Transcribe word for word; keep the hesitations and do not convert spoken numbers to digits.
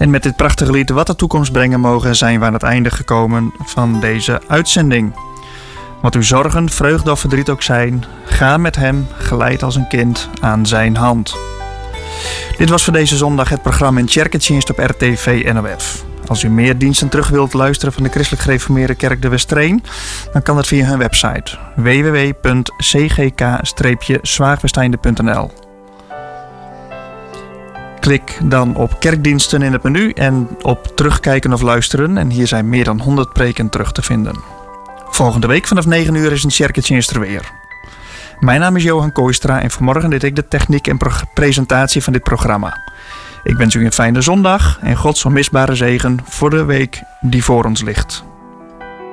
En met dit prachtige lied Wat de toekomst brengen mogen zijn we aan het einde gekomen van deze uitzending. Wat uw zorgen, vreugde of verdriet ook zijn, ga met hem, geleid als een kind, aan zijn hand. Dit was voor deze zondag het programma In Tjerketsdienst op R T V N O F. Als u meer diensten terug wilt luisteren van de Christelijk Gereformeerde Kerk de Westreen, dan kan dat via hun website w w w punt c g k zwaagwesteinde punt n l. Klik dan op kerkdiensten in het menu en op terugkijken of luisteren en hier zijn meer dan honderd preken terug te vinden. Volgende week vanaf negen uur is een Tjerketsdienst er weer. Mijn naam is Johan Kooistra en vanmorgen deed ik de techniek en pro- presentatie van dit programma. Ik wens u een fijne zondag en Gods onmisbare zegen voor de week die voor ons ligt.